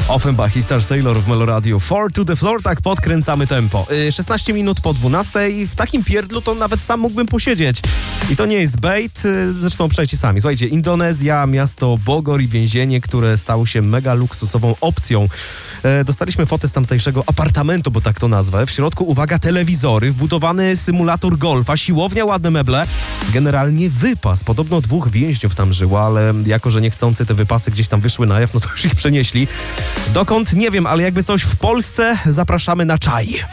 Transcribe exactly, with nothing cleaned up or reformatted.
Offenbach i Star Sailor w Meloradiu. Four to the floor, tak podkręcamy tempo. Yy, szesnaście minut po dwunastej. W takim pierdlu to nawet sam mógłbym posiedzieć. I to nie jest bait, yy, zresztą przejdźcie sami. Słuchajcie, Indonezja, miasto Bogor i więzienie, które stało się mega luksusową opcją. Yy, dostaliśmy fotę z tamtejszego apartamentu, bo tak to nazwę. W środku, uwaga, telewizory, wbudowany symulator golfa, siłownia, ładne meble. Generalnie wypas. Podobno dwóch więźniów tam żyło, ale jako, że niechcący te wypasy gdzieś tam wyszły na jaw, no to już ich przenieśli. Dokąd? Nie wiem, ale jakby coś w Polsce, zapraszamy na czaj.